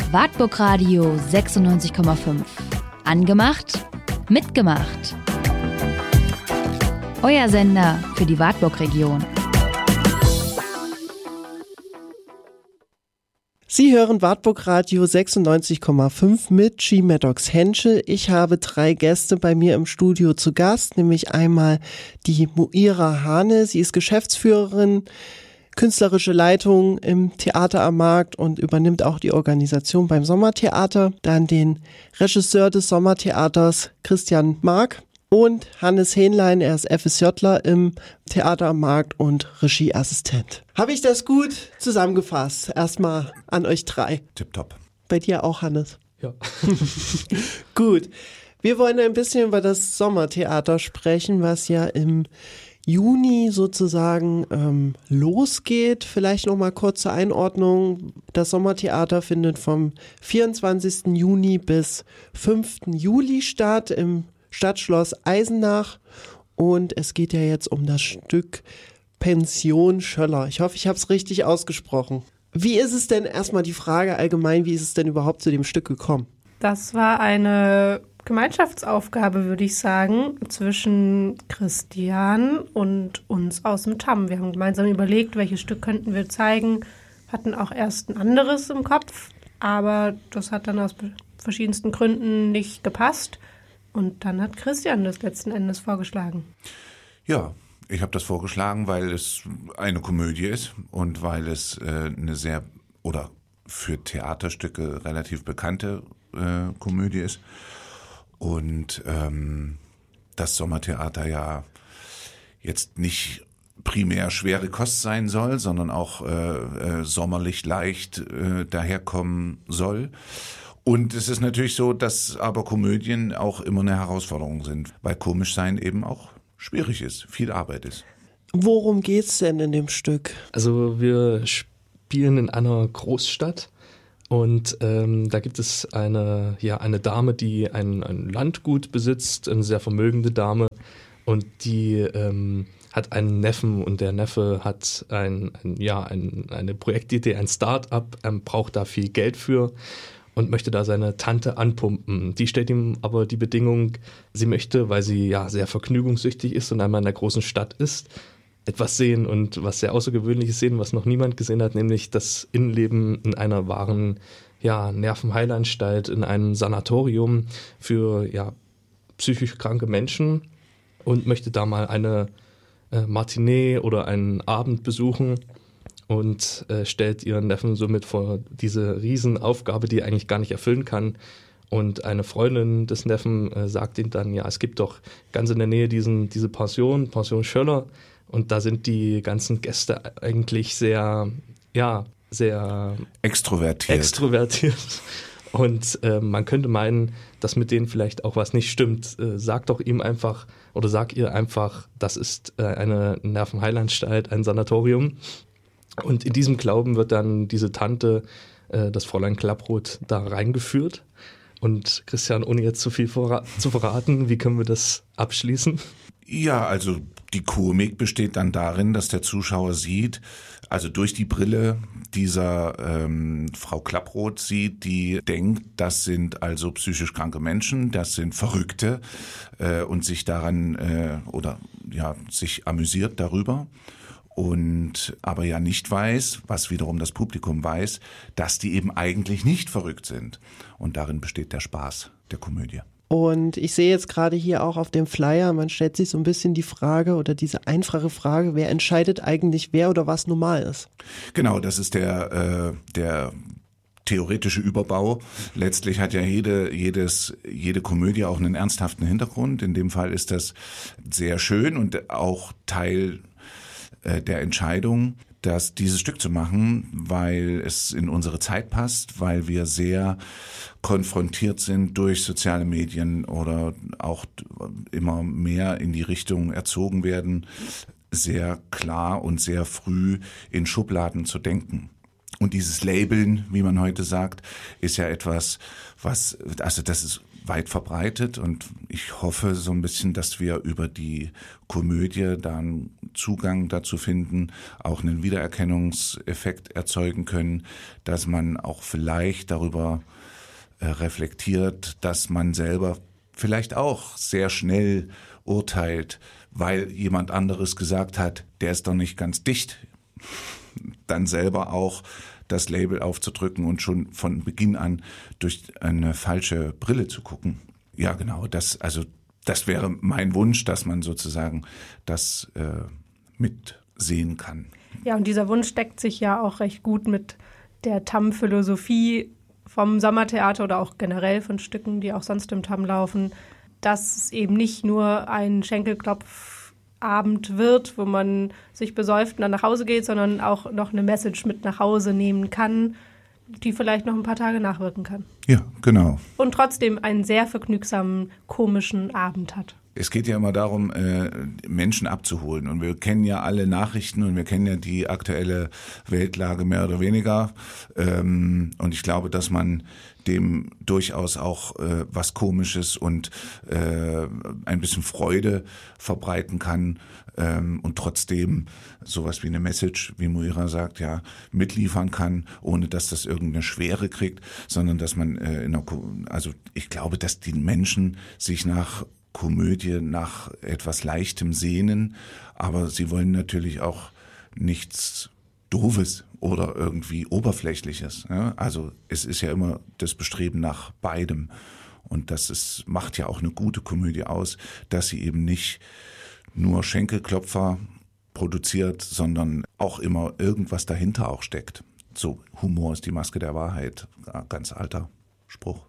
Wartburg Radio 96,5. Angemacht, mitgemacht. Euer Sender für die Wartburg-Region. Sie hören Wartburg Radio 96,5 mit G. Maddox Henschel. Ich habe 3 Gäste bei mir im Studio zu Gast, nämlich einmal die Muira Hane. Sie ist Geschäftsführerin, künstlerische Leitung im Theater am Markt und übernimmt auch die Organisation beim Sommertheater. Dann den Regisseur des Sommertheaters Christian Mark und Hannes Hähnlein, er ist FSJler im Theater am Markt und Regieassistent. Habe ich das gut zusammengefasst? Erstmal an euch 3. Tipptopp. Bei dir auch, Hannes? Ja. Gut. Wir wollen ein bisschen über das Sommertheater sprechen, was ja im Juni sozusagen losgeht. Vielleicht noch mal kurz zur Einordnung. Das Sommertheater findet vom 24. Juni bis 5. Juli statt im Stadtschloss Eisenach. Und es geht ja jetzt um das Stück Pension Schöller. Ich hoffe, ich habe es richtig ausgesprochen. Wie ist es denn, erstmal die Frage allgemein, wie ist es denn überhaupt zu dem Stück gekommen? Das war eine Gemeinschaftsaufgabe, würde ich sagen, zwischen Christian und uns aus dem TAM. Wir haben gemeinsam überlegt, welches Stück könnten wir zeigen, hatten auch erst ein anderes im Kopf, aber das hat dann aus verschiedensten Gründen nicht gepasst. Und dann hat Christian das letzten Endes vorgeschlagen. Ja, ich habe das vorgeschlagen, weil es eine Komödie ist und weil es eine sehr, oder für Theaterstücke relativ bekannte Komödie ist. Und das Sommertheater ja jetzt nicht primär schwere Kost sein soll, sondern auch sommerlich leicht daherkommen soll. Und es ist natürlich so, dass aber Komödien auch immer eine Herausforderung sind, weil komisch sein eben auch schwierig ist, viel Arbeit ist. Worum geht's denn in dem Stück? Also wir spielen in einer Großstadt. Und da gibt es eine Dame, die ein Landgut besitzt, eine sehr vermögende Dame. Und die hat einen Neffen und der Neffe hat eine Projektidee, ein Start-up, braucht da viel Geld für und möchte da seine Tante anpumpen. Die stellt ihm aber die Bedingung, sie möchte, weil sie ja sehr vergnügungssüchtig ist und einmal in der großen Stadt ist, etwas sehen und was sehr Außergewöhnliches sehen, was noch niemand gesehen hat, nämlich das Innenleben in einer wahren Nervenheilanstalt, in einem Sanatorium für psychisch kranke Menschen und möchte da mal eine Matinee oder einen Abend besuchen und stellt ihren Neffen somit vor diese Riesenaufgabe, die er eigentlich gar nicht erfüllen kann. Und eine Freundin des Neffen sagt ihm dann, ja, es gibt doch ganz in der Nähe diese Pension Schöller. Und da sind die ganzen Gäste eigentlich sehr extrovertiert. Und man könnte meinen, dass mit denen vielleicht auch was nicht stimmt. Sag ihr einfach, das ist eine Nervenheilanstalt, ein Sanatorium. Und in diesem Glauben wird dann diese Tante, das Fräulein Klapproth, da reingeführt. Und Christian, ohne jetzt zu viel zu verraten, wie können wir das abschließen? Ja, also die Komik besteht dann darin, dass der Zuschauer sieht, also durch die Brille dieser Frau Klapproth sieht, die denkt, das sind also psychisch kranke Menschen, das sind Verrückte und sich daran sich amüsiert darüber. Und aber ja nicht weiß, was wiederum das Publikum weiß, dass die eben eigentlich nicht verrückt sind. Und darin besteht der Spaß der Komödie. Und ich sehe jetzt gerade hier auch auf dem Flyer, man stellt sich so ein bisschen die Frage oder diese einfache Frage, wer entscheidet eigentlich, wer oder was normal ist? Genau, das ist der theoretische Überbau. Letztlich hat ja jede Komödie auch einen ernsthaften Hintergrund. In dem Fall ist das sehr schön und auch Teil der Entscheidung, dieses Stück zu machen, weil es in unsere Zeit passt, weil wir sehr konfrontiert sind durch soziale Medien oder auch immer mehr in die Richtung erzogen werden, sehr klar und sehr früh in Schubladen zu denken. Und dieses Labeln, wie man heute sagt, ist ja etwas, das ist weit verbreitet und ich hoffe so ein bisschen, dass wir über die Komödie dann Zugang dazu finden, auch einen Wiedererkennungseffekt erzeugen können, dass man auch vielleicht darüber reflektiert, dass man selber vielleicht auch sehr schnell urteilt, weil jemand anderes gesagt hat, der ist doch nicht ganz dicht, dann selber auch das Label aufzudrücken und schon von Beginn an durch eine falsche Brille zu gucken. Ja, genau, das wäre mein Wunsch, dass man sozusagen das mitsehen kann. Ja, und dieser Wunsch deckt sich ja auch recht gut mit der TAM-Philosophie vom Sommertheater oder auch generell von Stücken, die auch sonst im TAM laufen, dass es eben nicht nur ein Schenkelklopfabend wird, wo man sich besäuft und dann nach Hause geht, sondern auch noch eine Message mit nach Hause nehmen kann, die vielleicht noch ein paar Tage nachwirken kann. Ja, genau. Und trotzdem einen sehr vergnügsamen, komischen Abend hat. Es geht ja immer darum, Menschen abzuholen. Und wir kennen ja alle Nachrichten und wir kennen ja die aktuelle Weltlage mehr oder weniger. Und ich glaube, dass man dem durchaus auch was Komisches und ein bisschen Freude verbreiten kann und trotzdem sowas wie eine Message, wie Muira sagt, ja, mitliefern kann, ohne dass das irgendeine Schwere kriegt, sondern dass man also ich glaube, dass die Menschen sich nach Komödie nach etwas Leichtem sehnen, aber sie wollen natürlich auch nichts Doofes oder irgendwie Oberflächliches. Ja? Also es ist ja immer das Bestreben nach beidem und macht ja auch eine gute Komödie aus, dass sie eben nicht nur Schenkelklopfer produziert, sondern auch immer irgendwas dahinter auch steckt. So, Humor ist die Maske der Wahrheit, ganz alter Spruch.